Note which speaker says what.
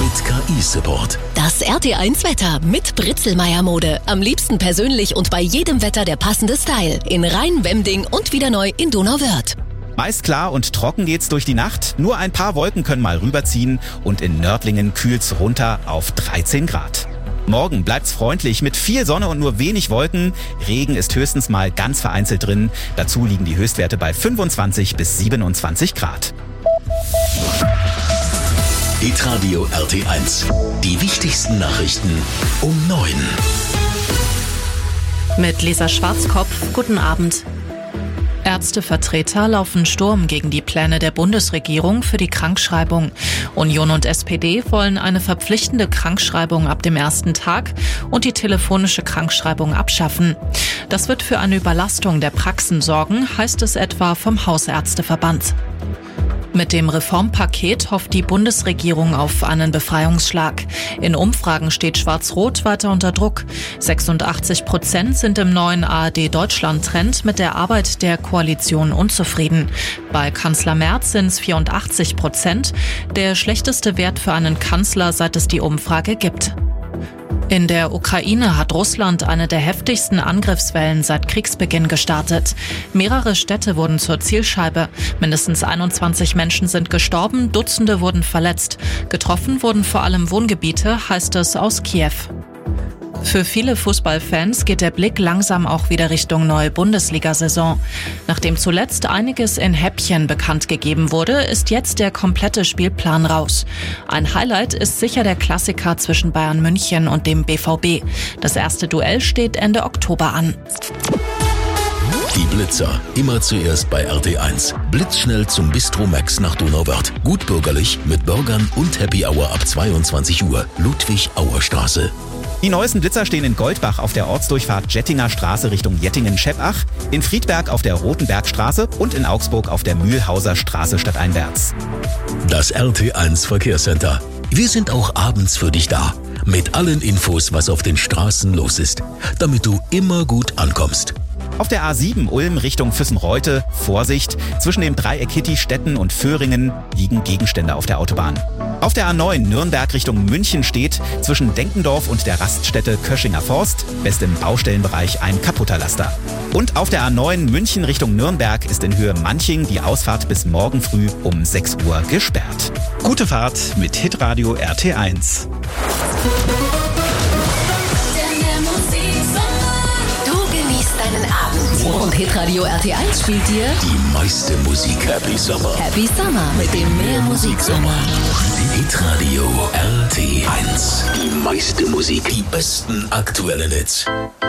Speaker 1: mit KI-Support.
Speaker 2: Das RT1-Wetter mit Britzelmeier-Mode. Am liebsten persönlich und bei jedem Wetter der passende Style. In Rhein-Wemding und wieder neu in Donauwörth.
Speaker 3: Meist klar und trocken geht's durch die Nacht. Nur ein paar Wolken können mal rüberziehen und in Nördlingen kühlt's runter auf 13 Grad. Morgen bleibt's freundlich mit viel Sonne und nur wenig Wolken. Regen ist höchstens mal ganz vereinzelt drin. Dazu liegen die Höchstwerte bei 25 bis 27 Grad.
Speaker 1: Hitradio RT1. Die wichtigsten Nachrichten um 9.
Speaker 4: Mit Lisa Schwarzkopf, guten Abend. Ärztevertreter laufen Sturm gegen die Pläne der Bundesregierung für die Krankschreibung. Union und SPD wollen eine verpflichtende Krankschreibung ab dem ersten Tag und die telefonische Krankschreibung abschaffen. Das wird für eine Überlastung der Praxen sorgen, heißt es etwa vom Hausärzteverband. Mit dem Reformpaket hofft die Bundesregierung auf einen Befreiungsschlag. In Umfragen steht Schwarz-Rot weiter unter Druck. 86% sind im neuen ARD-Deutschland-Trend mit der Arbeit der Koalition unzufrieden. Bei Kanzler Merz sind es 84%, der schlechteste Wert für einen Kanzler, seit es die Umfrage gibt. In der Ukraine hat Russland eine der heftigsten Angriffswellen seit Kriegsbeginn gestartet. Mehrere Städte wurden zur Zielscheibe. Mindestens 21 Menschen sind gestorben, Dutzende wurden verletzt. Getroffen wurden vor allem Wohngebiete, heißt es aus Kiew. Für viele Fußballfans geht der Blick langsam auch wieder Richtung neue Bundesliga-Saison. Nachdem zuletzt einiges in Häppchen bekannt gegeben wurde, ist jetzt der komplette Spielplan raus. Ein Highlight ist sicher der Klassiker zwischen Bayern München und dem BVB. Das erste Duell steht Ende Oktober an.
Speaker 1: Die Blitzer, immer zuerst bei RT1. Blitzschnell zum Bistro Max nach Donauwörth. Gutbürgerlich mit Burgern und Happy Hour ab 22 Uhr. Ludwig-Auer-Straße.
Speaker 3: Die neuesten Blitzer stehen in Goldbach auf der Ortsdurchfahrt Jettinger Straße Richtung Jettingen-Scheppach, in Friedberg auf der Rotenbergstraße und in Augsburg auf der Mühlhauser Straße stadteinwärts.
Speaker 1: Das RT1 Verkehrscenter. Wir sind auch abends für dich da. Mit allen Infos, was auf den Straßen los ist. Damit du immer gut ankommst.
Speaker 3: Auf der A7 Ulm Richtung Füssenreute, Vorsicht, zwischen dem Dreieck Hitti-Stetten und Föhringen liegen Gegenstände auf der Autobahn. Auf der A9 Nürnberg Richtung München steht zwischen Denkendorf und der Raststätte Köschinger Forst, west im Baustellenbereich ein kaputter Laster. Und auf der A9 München Richtung Nürnberg ist in Höhe Manching die Ausfahrt bis morgen früh um 6 Uhr gesperrt. Gute Fahrt mit Hitradio RT1.
Speaker 2: Deinen Abend. Und Hitradio RT1 spielt dir
Speaker 1: Die meiste Musik. Happy Summer.
Speaker 2: Happy Summer mit dem Mehrmusiksommer.
Speaker 1: Hitradio RT1. Die meiste Musik. Die besten aktuellen Hits.